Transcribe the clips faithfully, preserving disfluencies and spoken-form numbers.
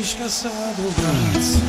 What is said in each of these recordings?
scassato cazzo.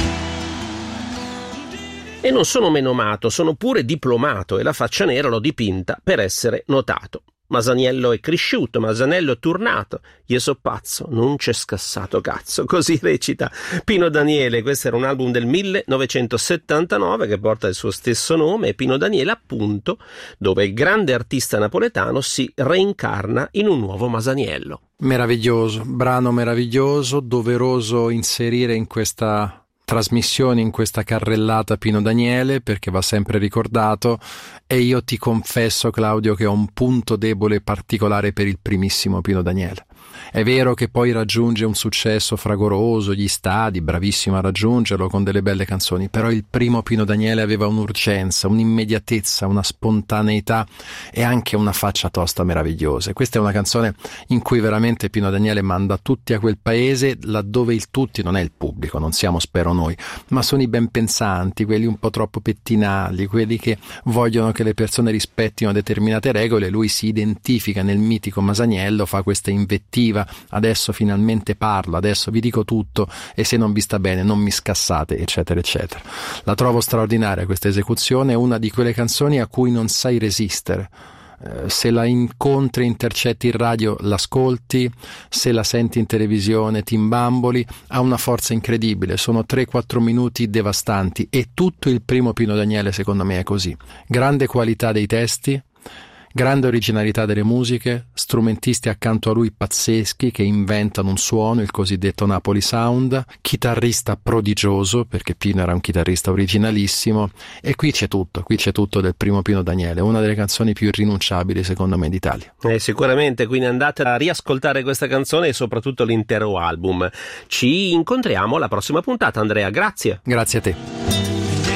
E non sono menomato, sono pure diplomato e la faccia nera l'ho dipinta per essere notato. Masaniello è cresciuto, Masaniello è turnato, io so pazzo, non c'è scassato cazzo. Così recita Pino Daniele. Questo era un album del millenovecentosettantanove che porta il suo stesso nome, e Pino Daniele appunto, dove il grande artista napoletano si reincarna in un nuovo Masaniello. Meraviglioso, brano meraviglioso, doveroso inserire in questa trasmissione, in questa carrellata Pino Daniele, perché va sempre ricordato. E io ti confesso, Claudio, che ho un punto debole particolare per il primissimo Pino Daniele. È vero che poi raggiunge un successo fragoroso, gli stadi, bravissimo a raggiungerlo con delle belle canzoni, però il primo Pino Daniele aveva un'urgenza, un'immediatezza, una spontaneità e anche una faccia tosta meravigliosa. E questa è una canzone in cui veramente Pino Daniele manda tutti a quel paese, laddove il tutti non è il pubblico, non siamo spero noi, ma sono i ben pensanti, quelli un po' troppo pettinali, quelli che vogliono che le persone rispettino determinate regole. Lui si identifica nel mitico Masaniello, fa questa invettiva: adesso finalmente parlo, adesso vi dico tutto e se non vi sta bene non mi scassate, eccetera eccetera. La trovo straordinaria questa esecuzione, è una di quelle canzoni a cui non sai resistere. Eh, se la incontri, intercetti in radio, l'ascolti, se la senti in televisione ti imbamboli, ha una forza incredibile, sono tre quattro minuti devastanti e tutto il primo Pino Daniele secondo me è così. Grande qualità dei testi, grande originalità delle musiche, strumentisti accanto a lui pazzeschi che inventano un suono, il cosiddetto Napoli Sound, chitarrista prodigioso, perché Pino era un chitarrista originalissimo, e qui c'è tutto, qui c'è tutto del primo Pino Daniele, una delle canzoni più irrinunciabili secondo me d'Italia. Eh, sicuramente, quindi andate a riascoltare questa canzone e soprattutto l'intero album. Ci incontriamo alla prossima puntata, Andrea, grazie. Grazie a te.